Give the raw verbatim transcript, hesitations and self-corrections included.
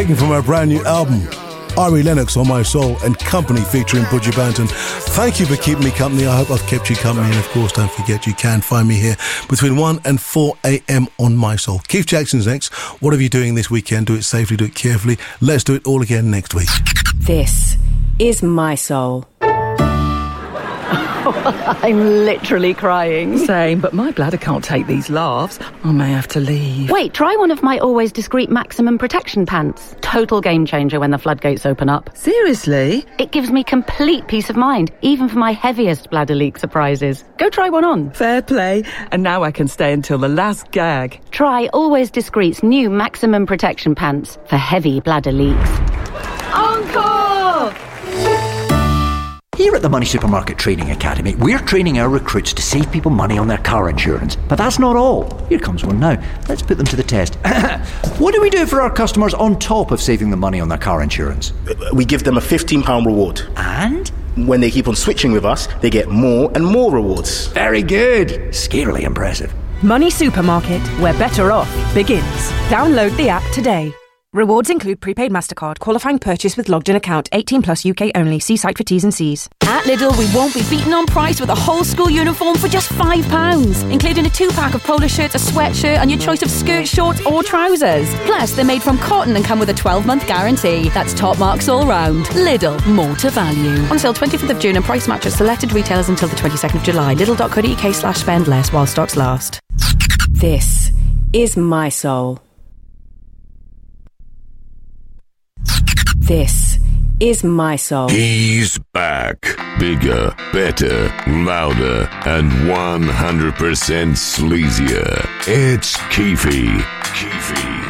taken from our brand new album, Ari Lennox, On My Soul, and Company featuring Budgie Banton. Thank you for keeping me company. I hope I've kept you company. And of course, don't forget you can find me here between one and four a.m. on My Soul. Keith Jackson's next. What are you doing this weekend? Do it safely, do it carefully. Let's do it all again next week. This is My Soul. I'm literally crying. Same, but my bladder can't take these laughs. I may have to leave. Wait, try one of my always discreet maximum protection pants. Total game changer when the floodgates open up. Seriously? It gives me complete peace of mind, even for my heaviest bladder leak surprises. Go try one on. Fair play. And now I can stay until the last gag. Try Always Discreet's new maximum protection pants for heavy bladder leaks. Encore! Here at the Money Supermarket Training Academy, we're training our recruits to save people money on their car insurance. But that's not all. Here comes one now. Let's put them to the test. What do we do for our customers on top of saving them money on their car insurance? We give them a fifteen pounds reward. And? When they keep on switching with us, they get more and more rewards. Very good. Scarily impressive. Money Supermarket, where better off begins. Download the app today. Rewards include prepaid MasterCard, qualifying purchase with logged in account, eighteen plus U K only. See site for T's and C's. At Lidl, we won't be beaten on price with a whole school uniform for just five pounds, including a two-pack of polo shirts, a sweatshirt, and your choice of skirts, shorts, or trousers. Plus, they're made from cotton and come with a twelve-month guarantee. That's top marks all round. Lidl, more to value. On sale twenty-fifth of June and price match at selected retailers until the twenty-second of July. Lidl.co.uk slash spend less while stocks last. This is My Soul. This is My Soul. He's back. Bigger, better, louder, and one hundred percent sleazier. It's Keefy. Keefy.